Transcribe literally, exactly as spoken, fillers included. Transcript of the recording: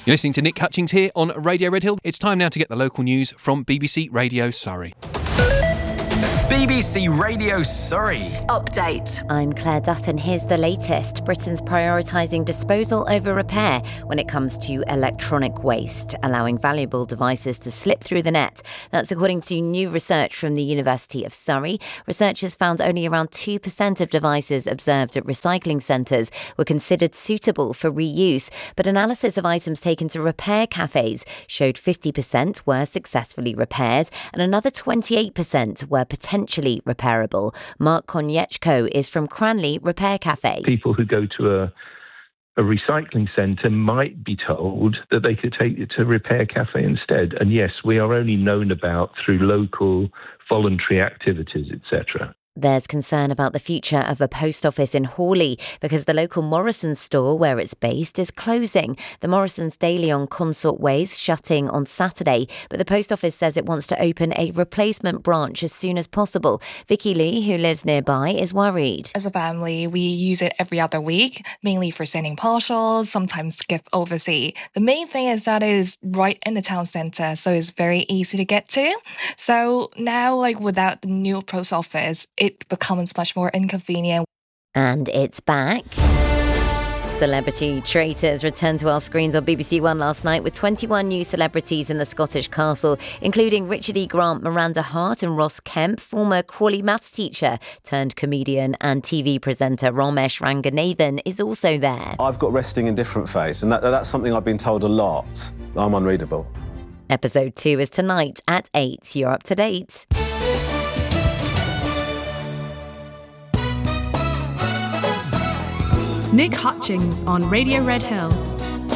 You're listening to Nick Hutchings here on Radio Red Hill. It's time now to get the local news from B B C Radio Surrey. B B C Radio Surrey. Update. I'm Claire Dutton. Here's the latest. Britain's prioritising disposal over repair when it comes to electronic waste, allowing valuable devices to slip through the net. That's according to new research from the University of Surrey. Researchers found only around two percent of devices observed at recycling centres were considered suitable for reuse, but analysis of items taken to repair cafes showed fifty percent were successfully repaired and another twenty-eight percent were potentially repairable. Mark Konieczko is from Cranley Repair Cafe. People who go to a, a recycling centre might be told that they could take it to Repair Cafe instead. And yes, we are only known about through local voluntary activities, et cetera. There's concern about the future of a post office in Hawley because the local Morrisons store where it's based is closing. The Morrisons Daily on Consort Way's shutting on Saturday, but the post office says it wants to open a replacement branch as soon as possible. Vicky Lee, who lives nearby, is worried. As a family, we use it every other week, mainly for sending parcels, sometimes gift overseas. The main thing is that it is right in the town centre, so it's very easy to get to. So now, like without the new post office, it becomes much more inconvenient. And it's back. Celebrity Traitors returned to our screens on B B C One last night with twenty-one new celebrities in the Scottish castle, including Richard E. Grant, Miranda Hart and Ross Kemp. Former Crawley maths teacher turned comedian and T V presenter Ramesh Ranganathan is also there. I've got resting indifferent face, and that, that's something I've been told a lot. I'm unreadable. Episode two is tonight at eight. You're up to date. Nick Hutchings on Radio Red Hill.